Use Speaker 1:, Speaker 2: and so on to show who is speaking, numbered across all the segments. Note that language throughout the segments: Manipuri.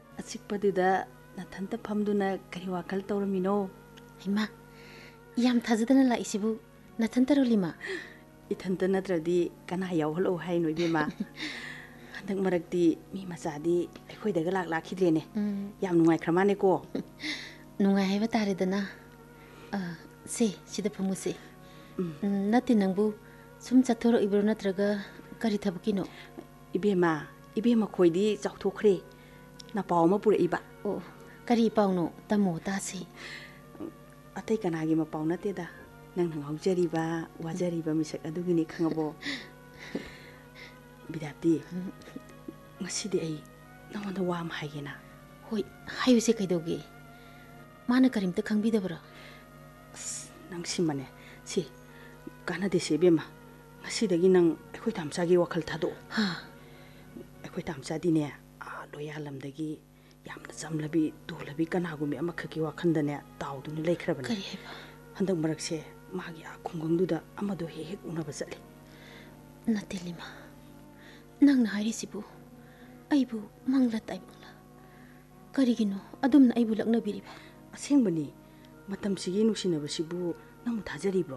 Speaker 1: ꯑꯆꯤꯛꯄꯗꯨꯗ ꯅꯊꯟꯇ ꯐꯝꯗꯨꯅ ꯀꯔꯤ ꯋꯥꯈꯜ ꯇꯧꯔꯝꯃꯤꯅꯣ?
Speaker 2: ꯏꯃꯥ, ꯌꯥꯝ ꯊꯥꯖꯗꯅ ꯂꯥꯛꯏꯁꯤꯕꯨ ꯅꯊꯟꯇꯔꯣ ꯂꯤꯃꯥ?
Speaker 1: ꯏꯊꯟꯇ ꯅꯠꯇ꯭ꯔꯗꯤ ꯀꯅꯥ ꯌꯥꯎꯍꯜꯂꯛꯎ ꯍꯥꯏꯅꯣ ꯏꯕꯦꯝꯃ? ꯍꯟꯗꯛ ꯃꯔꯛꯇꯤ ꯃꯤ ꯃꯆꯥꯗꯤ ꯑꯩꯈꯣꯏꯗꯒ ꯂꯥꯛꯈꯤꯗ꯭ꯔꯦꯅꯦ. ꯌꯥꯝ ꯅꯨꯡꯉꯥꯏꯈ꯭ꯔ ꯃꯥꯅꯦꯀꯣ.
Speaker 2: ꯅꯨꯡꯉꯥꯏ ꯍꯥꯏꯕ ꯇꯥꯔꯦꯗꯅ. ꯁꯦ ꯁꯤꯗ ꯐꯝꯃꯨꯁꯦ. ꯅꯠꯇꯦ ꯅꯪꯕꯨ ꯁꯨꯝ ꯆꯠꯊꯣꯔꯛꯏꯕ꯭ꯔꯣ ꯅꯠꯇ꯭ꯔꯒ ꯀꯔꯤ ꯊꯕꯛꯀꯤꯅꯣ?
Speaker 1: 이베마 ꯈꯣꯏꯗꯤ ꯆꯥꯎꯊꯣꯛꯈ꯭ꯔꯦ. ꯅꯄꯥꯎ ꯑꯃ ꯄꯨꯔꯛꯏꯕ.
Speaker 2: ꯑꯣ, ꯀꯔꯤ ꯄꯥꯎꯅꯣ? ꯇꯝꯃꯣ ꯇꯥꯁꯤ.
Speaker 1: ꯑꯇꯩ ꯀꯅꯥꯒꯤ ꯃꯄꯥꯎ ꯅꯠꯇꯦꯗ. ꯅꯪꯅ ꯉꯥꯎꯖꯔꯤꯕ ꯋꯥꯖꯔꯤꯕ ꯃꯤꯁꯛ ꯑꯗꯨꯒꯤꯅꯤ ꯈꯪꯉꯕꯣ. ꯕꯤꯗꯥꯞꯇꯤ, ꯉꯁꯤꯗꯤ ꯑꯩ ꯅꯉꯣꯟꯗ ꯋꯥ ꯑꯃ ꯍꯥꯏꯒꯦꯅ.
Speaker 2: ꯍꯣꯏ, ꯍꯥꯏꯌꯨꯁꯦ ꯀꯩꯗꯧꯒꯦ? ꯃꯥꯅ ꯀꯔꯤꯝꯇ ꯈꯪꯕꯤꯗꯕ꯭ꯔꯣ?
Speaker 1: ꯅꯪ ꯁꯤꯃꯅꯦ. ꯁꯤ ꯀꯥꯟꯅꯗꯦꯁꯦ ꯏꯕꯦꯝꯃ. ꯉꯁꯤꯗꯒꯤ ꯅꯪ ꯑꯩꯈꯣꯏ ꯇꯥꯝꯆꯥꯒꯤ ꯋꯥꯈꯜ ꯊꯥꯗꯣꯛꯑꯣ. ꯑꯩꯈꯣꯏ ꯇꯥꯝꯆꯥꯗꯤꯅꯦ ꯂꯣꯌꯥꯂꯝꯗꯒꯤ ꯌꯥꯝꯅ ꯆꯝꯂꯕꯤ ꯇꯣꯜꯂꯕꯤ ꯀꯅꯥꯒꯨꯝꯕꯤ ꯑꯃꯈꯛꯀꯤ ꯋꯥꯈꯜꯗꯅꯦ ꯇꯥꯎꯗꯨꯅ ꯂꯩꯈ꯭ꯔꯕꯅꯤ.
Speaker 2: ꯀꯔꯤ ꯍꯥꯏꯕ?
Speaker 1: ꯍꯟꯗꯛ ꯃꯔꯛꯁꯦ ꯃꯥꯒꯤ ꯈꯨꯡꯒꯪꯗꯨꯗ ꯑꯃꯗꯣ ꯍꯦꯛ ꯍꯦꯛ ꯎꯅꯕ ꯆꯠꯂꯤ.
Speaker 2: ꯅꯠꯇꯦ ꯂꯤꯃꯥ, ꯅꯪꯅ ꯍꯥꯏꯔꯤꯁꯤꯕꯨ ꯑꯩꯕꯨ ꯃꯪꯂ ꯇꯥꯏꯕꯪꯂ? ꯀꯔꯤꯒꯤꯅꯣ ꯑꯗꯨꯝꯅ ꯑꯩꯕꯨ ꯂꯛꯅꯕꯤꯔꯤꯕ?
Speaker 1: ꯑꯁꯦꯡꯕꯅꯤ. ꯃꯇꯝꯁꯤꯒꯤ ꯅꯨꯡꯁꯤꯅꯕꯁꯤꯕꯨ ꯅꯪꯕꯨ ꯊꯥꯖꯔꯤꯕ꯭ꯔꯣ?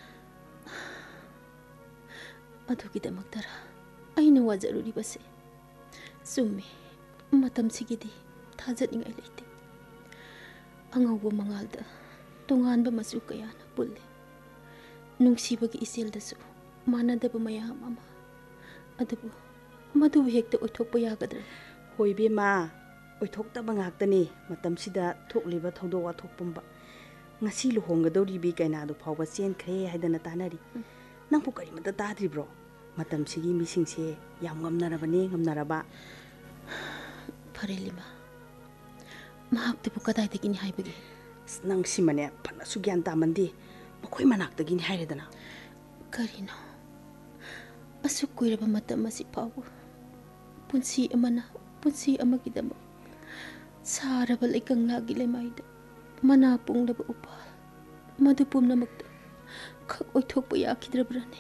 Speaker 2: ꯑꯗꯨꯒꯤꯗꯃꯛꯇꯔ ꯑꯩꯅ ꯋꯥꯖꯔꯨꯔꯤꯕꯁꯦ? ꯆꯨꯝꯃꯤ, ꯃꯇꯝꯁꯤꯒꯤꯗꯤ ꯊꯥꯖꯅꯤꯡꯉꯥꯏ ꯂꯩꯇꯦ. ꯑꯉꯧꯕ ꯃꯉꯥꯜꯗ ꯇꯣꯉꯥꯟꯕ ꯃꯆꯨ ꯀꯌꯥꯅ ꯄꯨꯜꯂꯤ. ꯅꯨꯡꯁꯤꯕꯒꯤ ꯏꯆꯦꯜꯗꯁꯨ ꯃꯥꯟꯅꯗꯕ ꯃꯌꯥꯝ ꯑꯃ. ꯑꯗꯨꯕꯨ ꯃꯗꯨꯕꯨ ꯍꯦꯛꯇ ꯑꯣꯏꯊꯣꯛꯄ ꯌꯥꯒꯗ꯭ꯔꯥ?
Speaker 1: ꯍꯣꯏ ꯕꯦꯝꯃ, ꯑꯣꯏꯊꯣꯛꯇꯕ ꯉꯥꯛꯇꯅꯤ ꯃꯇꯝꯁꯤꯗ ꯊꯣꯛꯂꯤꯕ ꯊꯧꯗꯣꯛ ꯋꯥꯊꯣꯛ ꯄꯨꯝꯕ. ꯉꯁꯤ ꯂꯨꯍꯣꯡꯒꯗꯧꯔꯤꯕꯤ ꯀꯩꯅꯥꯗꯨ ꯐꯥꯎꯕ ꯆꯦꯟꯈ꯭ꯔꯦ ꯍꯥꯏꯗꯅ ꯇꯥꯟꯅꯔꯤ. ꯅꯪꯕꯨ ꯀꯔꯤꯃꯠꯇ ꯇꯥꯗ꯭ꯔꯤꯕ꯭ꯔꯣ? ꯃꯇꯝꯁꯤꯒꯤ ꯃꯤꯁꯤꯡꯁꯦ ꯌꯥꯝ ꯉꯝꯅꯔꯕꯅꯦ, ꯉꯝꯅꯔꯕ.
Speaker 2: ꯐꯔꯦ ꯂꯤꯃꯥ, ꯃꯍꯥꯛꯇꯨꯕꯨ ꯀꯗꯥꯏꯗꯒꯤꯅꯤ ꯍꯥꯏꯕꯒꯦ?
Speaker 1: ꯅꯪ ꯁꯤꯃꯅꯦ ꯐꯅꯁꯨ ꯒ꯭ꯌꯥꯟ ꯇꯥꯃꯟꯗꯦ. ꯃꯈꯣꯏ ꯃꯅꯥꯛꯇꯒꯤꯅꯤ ꯍꯥꯏꯔꯦꯗꯅ.
Speaker 2: ꯀꯔꯤꯅꯣ? ꯑꯁꯨꯛ ꯀꯨꯏꯔꯕ ꯃꯇꯝ ꯑꯁꯤ ꯐꯥꯎꯕ ꯄꯨꯟꯁꯤ ꯑꯃꯅ ꯄꯨꯟꯁꯤ ꯑꯃꯒꯤꯗꯃꯛ ꯁꯥꯔꯕ ꯂꯩꯀꯪꯂꯥꯒꯤ ꯂꯩꯃꯥꯏꯗ ꯃꯅꯥ ꯄꯨꯡꯂꯕ ꯎꯄꯥꯜ, ꯃꯗꯨ ꯄꯨꯝꯅꯃꯛꯇ ꯈꯛ ꯑꯣꯏꯊꯣꯛꯄ ꯌꯥꯈꯤꯗ꯭ꯔꯕ꯭ꯔꯅꯦ?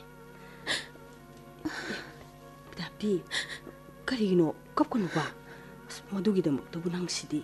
Speaker 1: ꯕꯤꯗꯥꯞꯇꯤ, ꯀꯔꯤꯒꯤꯅꯣ? ꯀꯞꯀꯅꯨꯕ. ꯃꯗꯨꯒꯤꯗꯃꯛꯇꯕꯨ ꯅꯪꯁꯤꯗꯤ.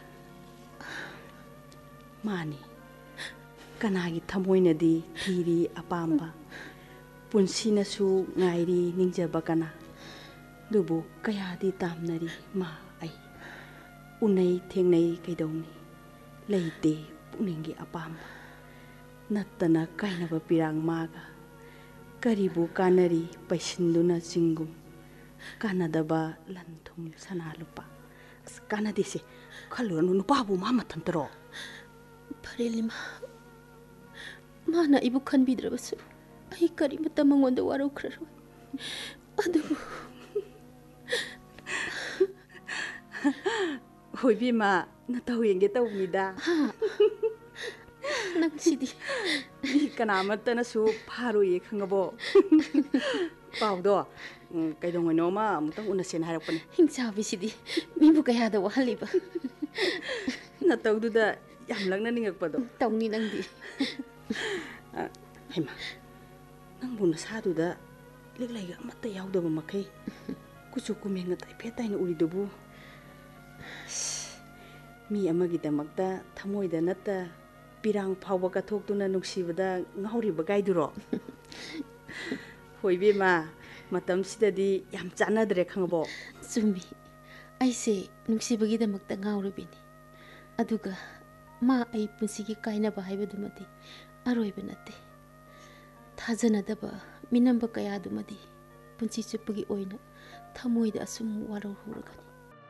Speaker 1: ꯃꯥꯅꯤ, ꯀꯅꯥꯒꯤ ꯊꯃꯣꯏꯅꯗꯤ ꯊꯤꯔꯤ ꯑꯄꯥꯝꯕ, ꯄꯨꯟꯁꯤꯅꯁꯨ ꯉꯥꯏꯔꯤ ꯅꯤꯡꯖꯕ ꯀꯅꯥ. ꯑꯗꯨꯕꯨ ꯀꯌꯥꯗꯤ ꯇꯥꯝꯅꯔꯤ ꯃꯥ ꯑꯩ. ꯎꯅꯩ ꯊꯦꯡꯅꯩ ꯀꯩꯗꯧꯅꯤ, ꯂꯩꯇꯦ ꯄꯨꯛꯅꯤꯡꯒꯤ ꯑꯄꯥꯝꯕ. ꯅꯠꯇꯅ ꯀꯥꯏꯅꯕ ꯄꯤꯔꯥꯡ ꯃꯥꯒ. ꯀꯔꯤꯕꯨ ꯀꯥꯟꯅꯔꯤ ꯄꯩꯁꯤꯟꯗꯨꯅ ꯆꯤꯡꯒꯨꯝ, ꯀꯥꯟꯅꯗꯕ ꯂꯟ ꯊꯨꯝ ꯁꯅꯥ ꯂꯨꯄꯥ. ꯀꯥꯟꯅꯗꯦꯁꯦ. ꯈꯜꯂꯨꯔꯅꯨ. ꯅꯨꯄꯥꯕꯨ ꯃꯥ ꯃꯊꯟꯇꯔꯣ?
Speaker 2: ꯐꯔꯦ ꯂꯤꯃꯥ, ꯃꯥꯅ ꯑꯩꯕꯨ ꯈꯟꯕꯤꯗ꯭ꯔꯕꯁꯨ ꯑꯩ ꯀꯔꯤꯃꯠꯇ ꯃꯉꯣꯟꯗ ꯋꯥꯔꯧꯈ꯭ꯔꯔꯣꯏ. ꯑꯗꯨꯕꯨ
Speaker 1: ꯍꯣꯏ ꯕꯦꯝꯃ, ꯅꯇꯧ ꯌꯦꯡꯒꯦ ꯇꯧꯕꯅꯤꯗ.
Speaker 2: ꯅꯪꯁꯤꯗꯤ.
Speaker 1: ꯃꯤ ꯀꯅꯥꯃꯠꯇꯅꯁꯨ ꯐꯥꯔꯣꯏꯌꯦ ꯈꯪꯉꯕꯣ. ꯄꯥꯎꯗꯣ ꯀꯩꯗꯧꯉꯩꯅꯣꯃ ꯑꯃꯨꯛꯇꯪ ꯎꯅꯁꯦꯅ ꯍꯥꯏꯔꯛꯄꯅꯦ.
Speaker 2: ꯍꯤꯡꯆꯥꯕꯤꯁꯤꯗꯤ ꯃꯤꯕꯨ ꯀꯌꯥꯗ ꯋꯥꯍꯜꯂꯤꯕ?
Speaker 1: ꯅꯇꯧꯗꯨꯗ ꯌꯥꯝ ꯂꯛꯅꯅꯤꯡꯉꯛꯄꯗꯣ.
Speaker 2: ꯇꯧꯅꯤ ꯅꯪꯗꯤ.
Speaker 1: ꯍꯩꯃꯥ, ꯅꯪꯕꯨ ꯅꯁꯥꯗꯨꯗ ꯂꯤꯛꯂꯩꯒ ꯑꯃꯠꯇ ꯌꯥꯎꯗꯕ ꯃꯈꯩ ꯀꯨꯆꯨ ꯀꯨꯃꯦꯟꯒ ꯇꯥꯏꯐꯦꯠ ꯇꯥꯏꯅ ꯎꯔꯤꯗꯨꯕꯨ. ꯃꯤ ꯑꯃꯒꯤꯗꯃꯛꯇ ꯊꯃꯣꯏꯗ ꯅꯠꯇ ꯄꯤꯔꯥꯡ ꯐꯥꯎꯕ ꯀꯠꯊꯣꯛꯇꯨꯅ ꯅꯨꯡꯁꯤꯕꯗ ꯉꯥꯎꯔꯤꯕ ꯒꯥꯏꯗꯨꯔꯣ? ꯍꯣꯏ ꯕꯦꯝꯃ, ꯃꯇꯝꯁꯤꯗꯗꯤ ꯌꯥꯝ ꯆꯥꯟꯅꯗ꯭ꯔꯦ ꯈꯪꯉꯕꯣ.
Speaker 2: ꯆꯨꯝꯃꯤ, ꯑꯩꯁꯦ ꯅꯨꯡꯁꯤꯕꯒꯤꯗꯃꯛꯇ ꯉꯥꯎꯔꯨꯕꯤꯅꯤ. ꯑꯗꯨꯒ ꯃꯥ ꯑꯩ ꯄꯨꯟꯁꯤꯒꯤ ꯀꯥꯏꯅꯕ ꯍꯥꯏꯕꯗꯨꯃꯗꯤ ꯑꯔꯣꯏꯕ ꯅꯠꯇꯦ. ꯊꯥꯖꯅꯗꯕ ꯃꯤꯅꯝꯕ ꯀꯌꯥꯗꯨꯃꯗꯤ ꯄꯨꯟꯁꯤ ꯆꯨꯞꯄꯒꯤ ꯑꯣꯏꯅ ꯊꯃꯣꯏꯗ ꯑꯁꯨꯝ ꯋꯥꯔꯧꯔꯒꯅꯤ.